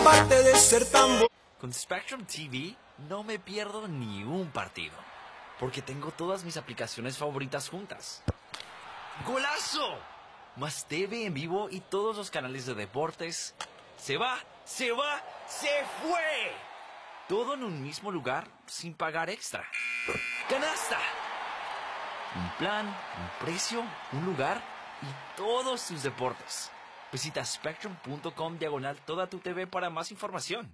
Aparte de ser tan Con Spectrum TV no me pierdo ni un partido, porque tengo todas mis aplicaciones favoritas juntas. ¡Golazo! Más TV en vivo y todos los canales de deportes. ¡Se va! ¡Se va! ¡Se fue! Todo en un mismo lugar sin pagar extra. ¡Canasta! Un plan, un precio, un lugar y todos tus deportes. Visita spectrum.com/toda tu TV para más información.